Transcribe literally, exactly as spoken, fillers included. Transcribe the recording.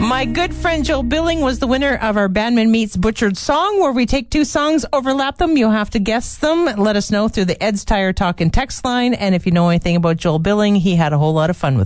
My good friend Joel Billing was the winner of our Bandman Meets Butchered song, where we take two songs, overlap them. You'll have to guess them. Let us know through the Ed's Tire Talk and text line. And if you know anything about Joel Billing, he had a whole lot of fun with